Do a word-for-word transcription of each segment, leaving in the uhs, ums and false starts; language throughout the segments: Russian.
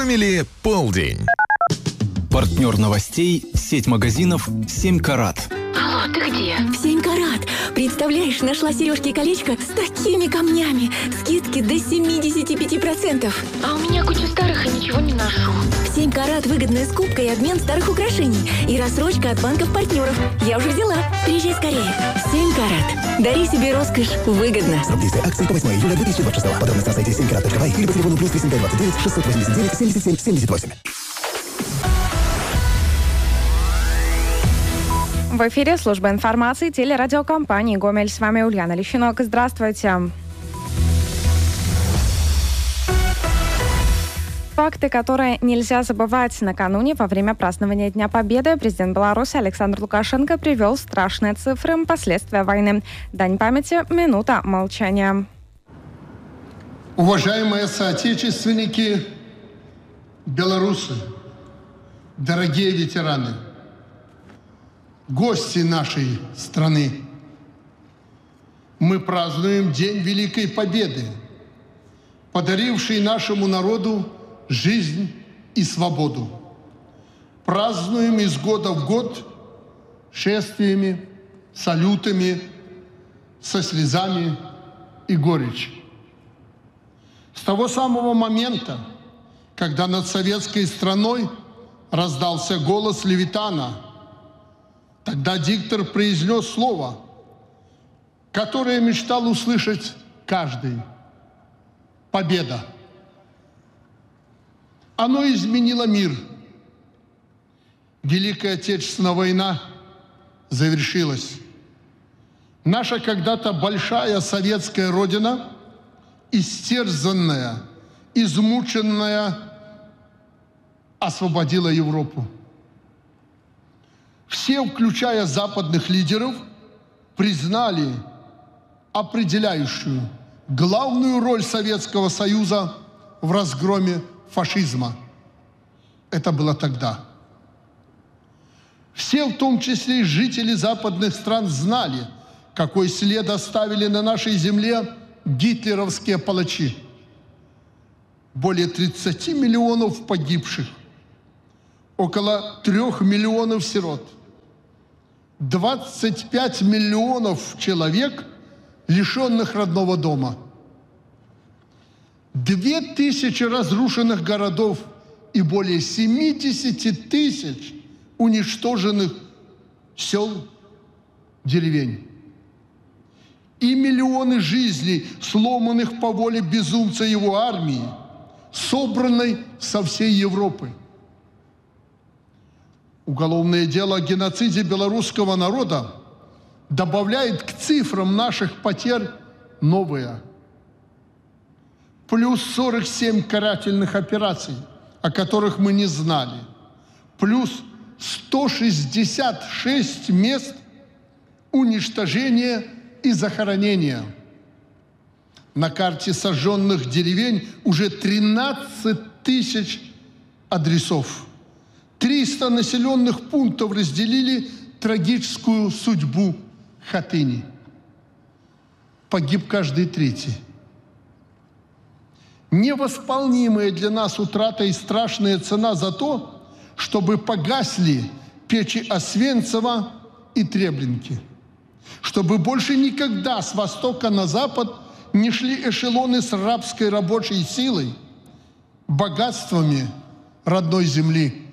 сэкономили полдень. Партнер новостей – сеть магазинов «семь карат». Алло, ты где? семь карат. Представляешь, нашла сережки и колечко с такими камнями. Скидки до семьдесят пять процентов. А у меня куча старых и ничего не ношу. семь карат выгодная скупка и обмен старых украшений. И рассрочка от банков-партнеров. Я уже взяла. Приезжай скорее. семь карат. Дари себе роскошь выгодно. Срок действия акции по восьмое июля две тысячи двадцать шестого. Подробности на сайте семь карат точка бай или по телефону плюс восемь двадцать девять шестьсот восемьдесят девять семьдесят семь семьдесят восемь. В эфире служба информации телерадиокомпании «Гомель». С вами Ульяна Лещинок. Здравствуйте. Факты, которые нельзя забывать. Накануне, во время празднования Дня Победы, президент Беларуси Александр Лукашенко привел страшные цифры последствия войны. Дань памяти – минута молчания. Уважаемые соотечественники, белорусы, дорогие ветераны, гости нашей страны, мы празднуем День Великой Победы, подаривший нашему народу жизнь и свободу. Празднуем из года в год шествиями, салютами, со слезами и горечью. С того самого момента, когда над советской страной раздался голос Левитана, тогда диктор произнес слово, которое мечтал услышать каждый. Победа. Оно изменило мир. Великая Отечественная война завершилась. Наша когда-то большая советская родина, истерзанная, измученная, освободила Европу. Все, включая западных лидеров, признали определяющую, главную роль Советского Союза в разгроме фашизма. Это было тогда. Все, в том числе и жители западных стран, знали, какой след оставили на нашей земле гитлеровские палачи. Более тридцати миллионов погибших, около трех миллионов сирот, двадцать пять миллионов человек, лишенных родного дома, две тысячи разрушенных городов и более семьдесят тысяч уничтоженных сел, деревень. И миллионы жизней, сломанных по воле безумца его армии, собранной со всей Европы. Уголовное дело о геноциде белорусского народа добавляет к цифрам наших потерь новое. Плюс сорок семь карательных операций, о которых мы не знали. Плюс сто шестьдесят шесть мест уничтожения и захоронения. На карте сожженных деревень уже тринадцать тысяч адресов. триста населенных пунктов разделили трагическую судьбу Хатыни. Погиб каждый третий. Невосполнимая для нас утрата и страшная цена за то, чтобы погасли печи Освенцима и Треблинки, чтобы больше никогда с востока на запад не шли эшелоны с рабской рабочей силой, богатствами родной земли.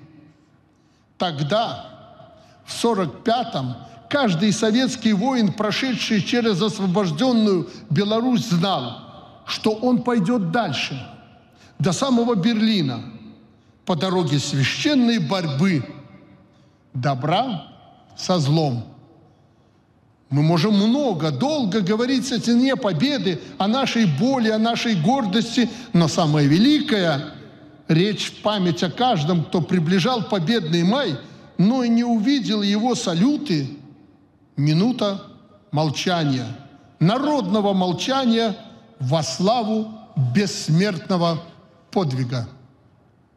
Тогда, в сорок пятом, каждый советский воин, прошедший через освобожденную Беларусь, знал, что он пойдет дальше, до самого Берлина, по дороге священной борьбы добра со злом. Мы можем много, долго говорить о цене победы, о нашей боли, о нашей гордости, но самое великое – речь в память о каждом, кто приближал победный май, но и не увидел его салюты, минута молчания, народного молчания во славу бессмертного подвига.